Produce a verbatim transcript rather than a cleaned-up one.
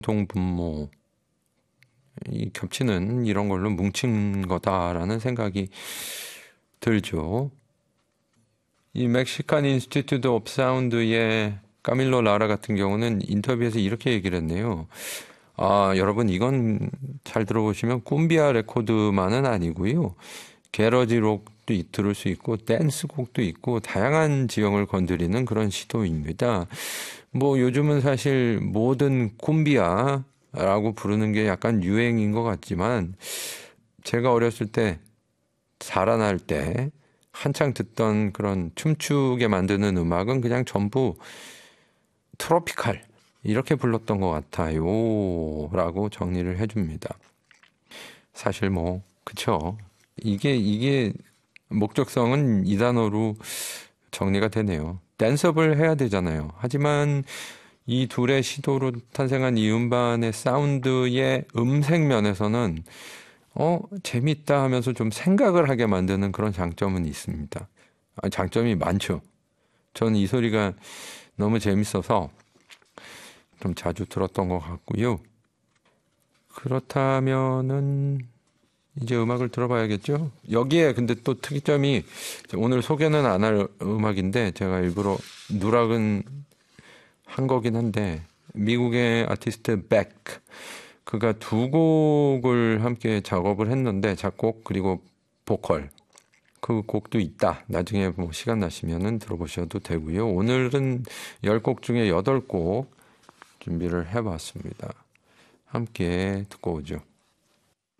동분모 이 겹치는 이런 걸로 뭉친 거다라는 생각이 들죠. 이 멕시칸 인스티튜트 오브 사운드의 까밀로 라라 같은 경우는 인터뷰에서 이렇게 얘기를 했네요. 아, 여러분 이건 잘 들어보시면 쿰비아 레코드만은 아니고요. 게러지 록도 들을 수 있고 댄스곡도 있고 다양한 지형을 건드리는 그런 시도입니다. 뭐 요즘은 사실 모든 쿰비아라고 부르는 게 약간 유행인 것 같지만 제가 어렸을 때 자라날 때 한창 듣던 그런 춤추게 만드는 음악은 그냥 전부 트로피칼 이렇게 불렀던 것 같아요 라고 정리를 해줍니다. 사실 뭐 그쵸, 이게 이게 목적성은 이 단어로 정리가 되네요. 댄서블 해야 되잖아요. 하지만 이 둘의 시도로 탄생한 이 음반의 사운드의 음색 면에서는 어 재밌다 하면서 좀 생각을 하게 만드는 그런 장점은 있습니다. 아, 장점이 많죠. 저는 이 소리가 너무 재밌어서 좀 자주 들었던 것 같고요. 그렇다면은 이제 음악을 들어봐야겠죠? 여기에 근데 또 특이점이 오늘 소개는 안 할 음악인데 제가 일부러 누락은 한 거긴 한데 미국의 아티스트 백 그가 두 곡을 함께 작업을 했는데 작곡 그리고 보컬 그 곡도 있다. 나중에 뭐 시간 나시면은 들어보셔도 되고요. 오늘은 열 곡 중에 여덟 곡 준비를 해봤습니다. 함께 듣고 오죠.